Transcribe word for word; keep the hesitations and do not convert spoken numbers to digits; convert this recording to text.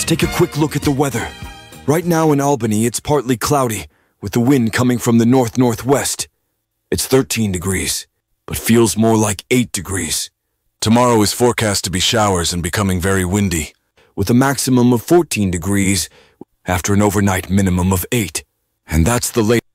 Let's take a quick look at the weather. Right now in Albany, it's partly cloudy, with the wind coming from the north-northwest. It's thirteen degrees, but feels more like eight degrees. Tomorrow is forecast to be showers and becoming very windy, with a maximum of fourteen degrees after an overnight minimum of eight. And that's the latest.